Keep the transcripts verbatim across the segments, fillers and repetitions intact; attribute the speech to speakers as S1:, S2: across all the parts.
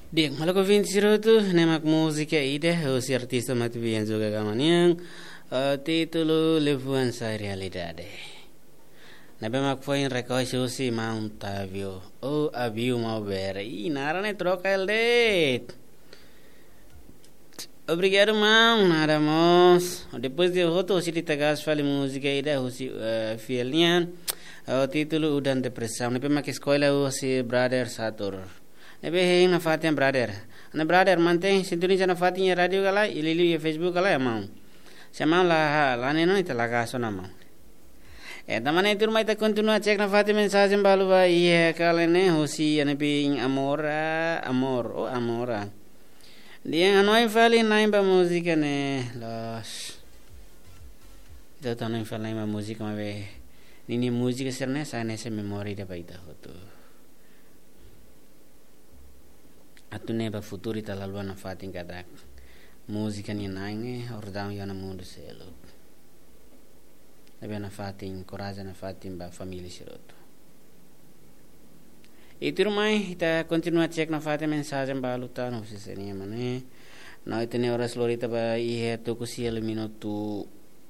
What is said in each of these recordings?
S1: Dia malah kau vinci tu nemak musik ya ide si artista mati bian juga kaman yang titulo levuan sa realidade. Nabe mak foi recoisio si Mount Avio o Avio mau bere e narane troca el det. Obrigado, mão, nada mais. Depois de outro se tagas fale música e da husi fielnian o título udan depressão. Nabe mak escola o si brother Satur. Nabe hein na fatin brother. Na brother mantém sintonia na fatin radio gala e lili e Facebook gala ya mão. Chamam lá lá nem não italaga só na mão. É da maneira turma ita continua cek na fatin mensagem balu ba iya kalene husi ane ping amora amor o amora. Dia anoi fali naim ba música né los. Ito tanoi fali ba música ma be. Nini música serne sa nesse memória da baita hoto. Atune ba futuro ita lalu na fatin kadak. Música ni nainge ordam yo na mundo selo. Nabe na fatin coragem na fatin ba família siroto. Itu rumai kita continua cek na fatin mensagem ba luta no se senia mane. Na itene horas lorita ba ihe to kusiel minuto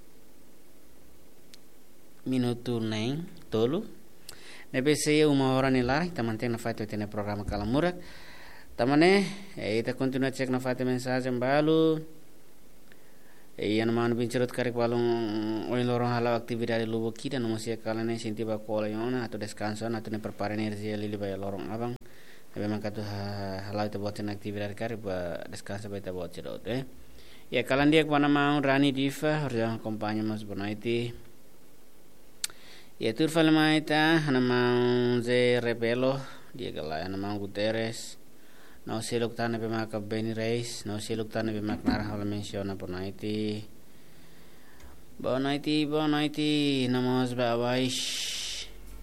S1: minuto neng tolu. Nabe se uma hora ni lá, kita mantém na fatin itene programa Kalamura. Tamane, eh, kita continua cek na fatin mensagem balu. E ana manu pincerot karek balong oi lorong halau aktividade lubo kita no mosia kalane sinti ba kola yona atau descanso atau ne prepara energia lili ba lorong abang. Tapi man katu halau itu buatin aktividade karek ba descanso ba itu buat cerot eh. Ya kalan dia kwana mau Rani Diva harus kompanya mas bonaiti. Ya tur fale maita ana mau ze rebelo dia kala ana mau Guterres. No siluk tane be maka Benny Reis, no siluk tane be mak narah hala mensiona bonaiti. Bonaiti, bonaiti, namos ba awaish.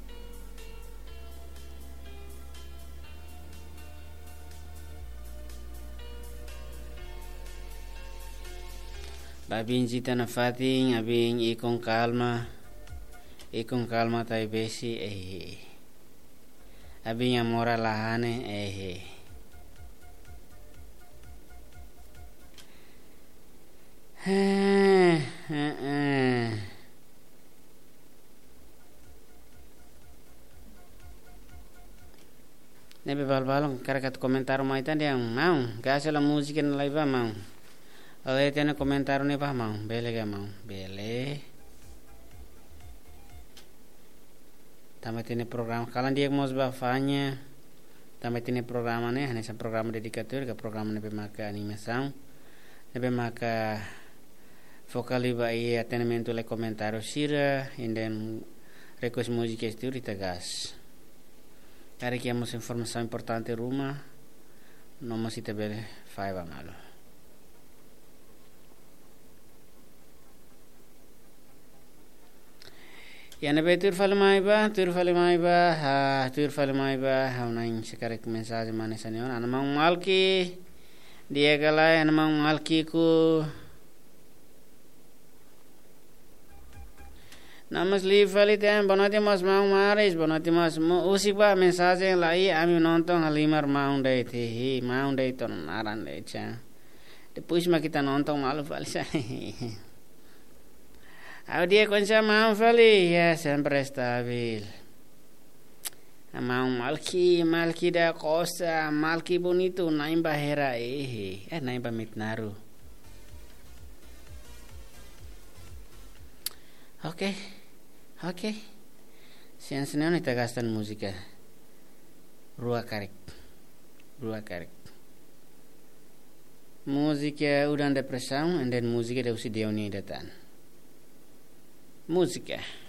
S1: Babin jita na fating, abing ikong kalma. Ikong kalma tay besi, eh. Abing amora lahane, eh. Eh, eh, eh. Nebe bal-balong karakat komentar mau itu dia mau gak la musik na live mau. Oleh tiada komentar ni bah mau bele ga mau bele. Tamat ini program kalan dia mau sebab fanya. Tamat ini program ni hanya program dedikatur ke program nebe maka animação. Nebe maka Focali ba i atendimento le comentário sira and then request música estúdio itagas. Cara que temos informação importante ruma, não mas ita bele fai ba malo. Ya na betur fale mai ba, tur fale mai ba, ha tur fale mai ba, ha unain sekarang mensagem mana sanion, ana mau malki dia kala ana mau malki ku Namas li fali tem bonati mas mau maris bonati mas usik ba mensagem lai ami nonton halimar mau dai thi mau dai ton naran dai cha depois ma kita nonton malu fali sa au dia concha mau fali ya sempre stabil mau malki malki da costa malki bonito naim bahera eh eh naim ba mitnaru okay Oke, okay. Siang senin kita gastan musika. Rua karek, rua karek. Musika udah depressão, and then musika da usi dia uni datan. Musika.